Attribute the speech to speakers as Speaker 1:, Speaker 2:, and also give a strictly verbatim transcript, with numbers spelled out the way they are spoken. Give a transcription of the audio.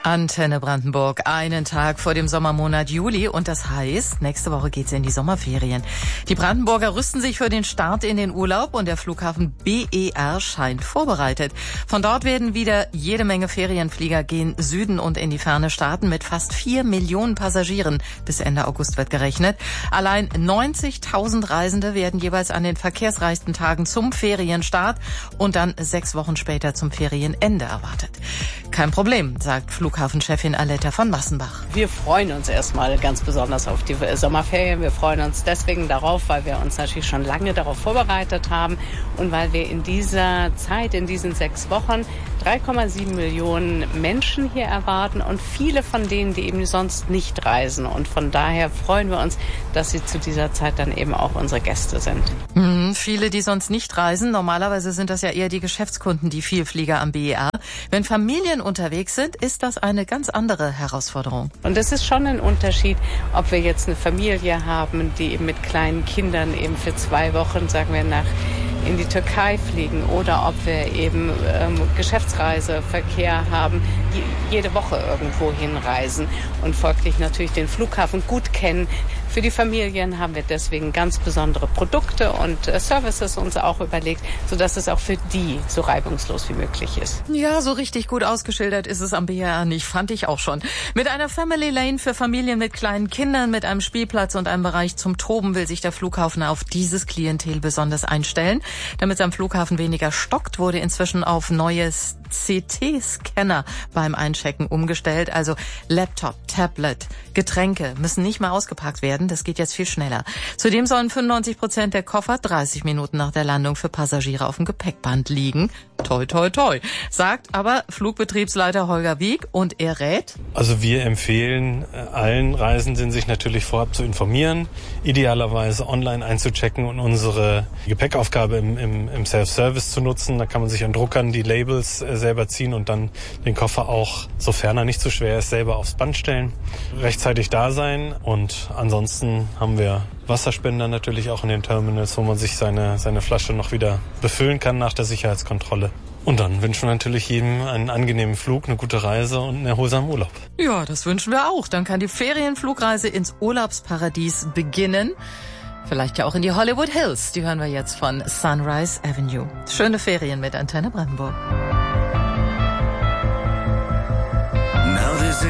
Speaker 1: Antenne Brandenburg, einen Tag vor dem Sommermonat Juli und das heißt, nächste Woche geht's in die Sommerferien. Die Brandenburger rüsten sich für den Start in den Urlaub und der Flughafen B E R scheint vorbereitet. Von dort werden wieder jede Menge Ferienflieger gen Süden und in die Ferne starten mit fast vier Millionen Passagieren. Bis Ende August wird gerechnet. Allein neunzigtausend Reisende werden jeweils an den verkehrsreichsten Tagen zum Ferienstart und dann sechs Wochen später zum Ferienende erwartet. Kein Problem, sagt Flughafenchefin Aletta von Massenbach.
Speaker 2: Wir freuen uns erstmal ganz besonders auf die Sommerferien. Wir freuen uns deswegen darauf, weil wir uns natürlich schon lange darauf vorbereitet haben und weil wir in dieser Zeit, in diesen sechs Wochen, drei Komma sieben Millionen Menschen hier erwarten und viele von denen, die eben sonst nicht reisen. Und von daher freuen wir uns, dass sie zu dieser Zeit dann eben auch unsere Gäste sind.
Speaker 1: Hm, viele, die sonst nicht reisen. Normalerweise sind das ja eher die Geschäftskunden, die Vielflieger am B E R. Wenn Familien unterwegs sind, ist das eine ganz andere Herausforderung.
Speaker 2: Und es ist schon ein Unterschied, ob wir jetzt eine Familie haben, die eben mit kleinen Kindern eben für zwei Wochen, sagen wir, nach in die Türkei fliegen oder ob wir eben ähm, Geschäftsreiseverkehr haben, die jede Woche irgendwo hinreisen und folglich natürlich den Flughafen gut kennen. Für die Familien haben wir deswegen ganz besondere Produkte und äh, Services uns auch überlegt, sodass es auch für die so reibungslos wie möglich ist.
Speaker 1: Ja, so richtig gut ausgeschildert ist es am B E R nicht, fand ich auch schon. Mit einer Family Lane für Familien mit kleinen Kindern, mit einem Spielplatz und einem Bereich zum Toben will sich der Flughafen auf dieses Klientel besonders einstellen. Damit es am Flughafen weniger stockt, wurde inzwischen auf neues C T-Scanner beim Einchecken umgestellt. Also Laptop, Tablet, Getränke müssen nicht mehr ausgepackt werden. Das geht jetzt viel schneller. Zudem sollen fünfundneunzig Prozent der Koffer dreißig Minuten nach der Landung für Passagiere auf dem Gepäckband liegen. Toi, toi, toi. Sagt aber Flugbetriebsleiter Holger Wieg und er rät?
Speaker 3: Also wir empfehlen allen Reisenden, sich natürlich vorab zu informieren, idealerweise online einzuchecken und unsere Gepäckaufgabe im, im, im Self-Service zu nutzen. Da kann man sich an Druckern die Labels selber ziehen und dann den Koffer auch, sofern er nicht zu schwer ist, selber aufs Band stellen. Rechtzeitig da sein und ansonsten haben wir Wasserspender natürlich auch in den Terminals, wo man sich seine, seine Flasche noch wieder befüllen kann nach der Sicherheitskontrolle. Und dann wünschen wir natürlich jedem einen angenehmen Flug, eine gute Reise und einen erholsamen Urlaub.
Speaker 1: Ja, das wünschen wir auch. Dann kann die Ferienflugreise ins Urlaubsparadies beginnen. Vielleicht ja auch in die Hollywood Hills. Die hören wir jetzt von Sunrise Avenue. Schöne Ferien mit Antenne Brandenburg.